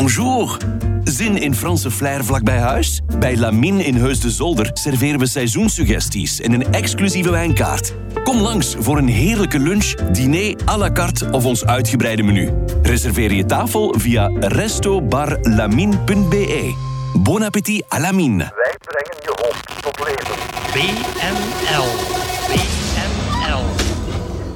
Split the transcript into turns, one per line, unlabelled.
Bonjour. Zin in Franse flair vlakbij huis? Bij Lamine in Heus de Zolder serveren we seizoensuggesties en een exclusieve wijnkaart. Kom langs voor een heerlijke lunch, diner à la carte of ons uitgebreide menu. Reserveer je tafel via restobarlamine.be. Bon appétit à Lamine.
Wij brengen je hond tot leven.
BNL.